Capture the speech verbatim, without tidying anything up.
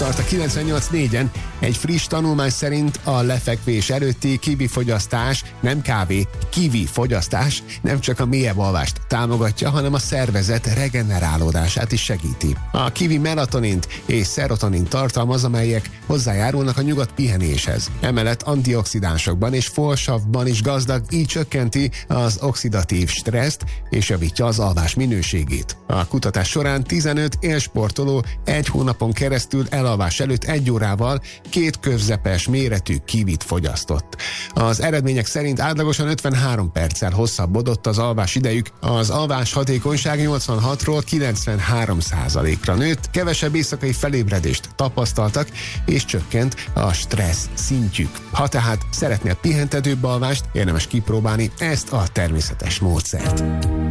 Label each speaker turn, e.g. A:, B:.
A: tart a kilencvennyolc négyen. Egy friss tanulmány szerint a lefekvés előtti kiwi fogyasztás, nem kávé, kiwi fogyasztás nem csak a mélyebb alvást támogatja, hanem a szervezet regenerálódását is segíti. A kiwi melatonint és szerotonin tartalmaz, amelyek hozzájárulnak a nyugodt pihenéshez. Emellett antioxidánsokban és folsavban is gazdag, így csökkenti az oxidatív stresszt és javítja az alvás minőségét. A kutatás során tizenöt élsportoló egy hónapon keresztül elalvás előtt egy órával két közepes méretű kiwit fogyasztott. Az eredmények szerint átlagosan ötvenhárom perccel hosszabbodott az alvás idejük, az alvás hatékonyság nyolcvanhatról kilencvenhárom százalékra nőtt, kevesebb éjszakai felébredést tapasztaltak, és csökkent a stressz szintjük. Ha tehát szeretnél pihentetőbb alvást, érdemes kipróbálni ezt a természetes módszert.